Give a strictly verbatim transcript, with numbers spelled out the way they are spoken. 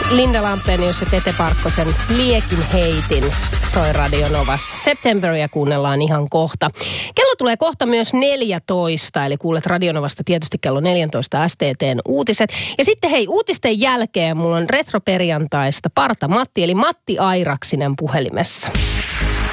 Linda Lampenius ja Tete Parkkosen Liekin heitin soi Radio Novassa. Septemberia kuunnellaan ihan kohta. Kello tulee kohta myös neljätoista, eli kuulet Radio Novasta tietysti kello neljätoista S T T:n uutiset. Ja sitten hei, uutisten jälkeen mulla on retroperjantaista Parta Matti, eli Matti Airaksinen puhelimessa.